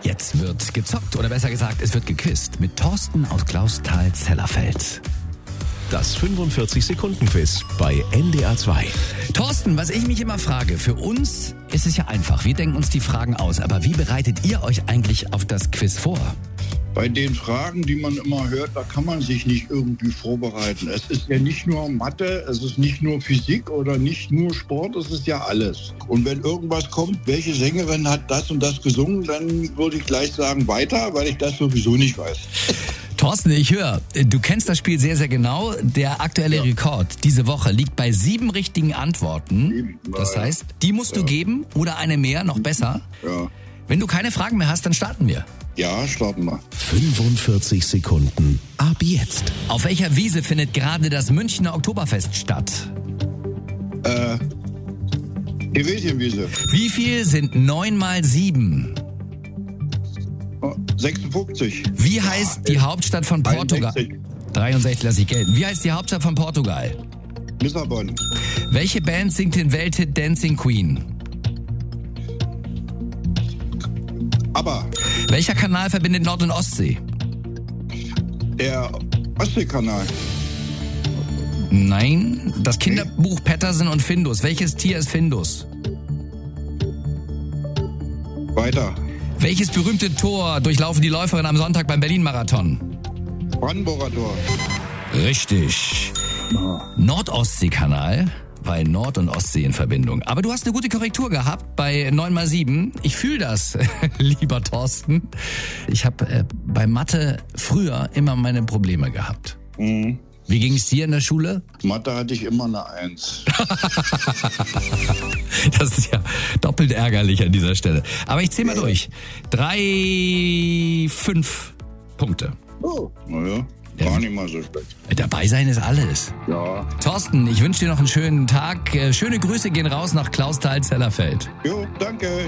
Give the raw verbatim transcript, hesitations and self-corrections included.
Jetzt wird gezockt, oder besser gesagt, es wird gequizt mit Thorsten aus Clausthal-Zellerfeld. Das fünfundvierzig-Sekunden-Quiz bei N D R zwei. Thorsten, was ich mich immer frage, für uns ist es ja einfach. Wir denken uns die Fragen aus. Aber wie bereitet ihr euch eigentlich auf das Quiz vor? Bei den Fragen, die man immer hört, da kann man sich nicht irgendwie vorbereiten. Es ist ja nicht nur Mathe, es ist nicht nur Physik oder nicht nur Sport, es ist ja alles. Und wenn irgendwas kommt, welche Sängerin hat das und das gesungen, dann würde ich gleich sagen weiter, weil ich das sowieso nicht weiß. Thorsten, ich höre, du kennst das Spiel sehr, sehr genau. Der aktuelle Ja. Rekord diese Woche liegt bei sieben richtigen Antworten. Sieben, ja, Das ja. heißt, die musst du Ja. geben oder eine mehr, noch besser. Ja, Wenn du keine Fragen mehr hast, dann starten wir. ja starten wir. fünfundvierzig Sekunden ab jetzt. Auf welcher Wiese findet gerade das Münchner Oktoberfest statt? Äh, Theresienwiese, Wie viel sind neun mal sieben? oh, sechsundfünfzig. Wie heißt die Hauptstadt von Portugal? einundsechzig. dreiundsechzig lasse ich gelten. Wie heißt die Hauptstadt von Portugal? Lissabon, Welche Band singt den Welthit Dancing Queen? aber Welcher Kanal verbindet Nord- und Ostsee? der Ostseekanal, Nein, das Kinderbuch Patterson und Findus. Welches Tier ist Findus? weiter. Welches berühmte Tor durchlaufen die Läuferinnen am Sonntag beim Berlin-Marathon? Brandenburger Tor. Richtig. Nord-Ostsee-Kanal, weil Nord- und Ostsee in Verbindung. Aber du hast eine gute Korrektur gehabt bei neun mal sieben. Ich fühle das, lieber Thorsten. Ich habe äh, bei Mathe früher immer meine Probleme gehabt. Mhm. Wie ging es dir in der Schule? Mathe hatte ich immer eine Eins. Das ist ja doppelt ärgerlich an dieser Stelle. Aber ich zähle mal durch. Drei, fünf Punkte. Oh, naja, gar nicht mal so schlecht. Dabei sein ist alles. Ja. Thorsten, ich wünsche dir noch einen schönen Tag. Äh, Schöne Grüße gehen raus nach Clausthal-Zellerfeld. Jo, danke.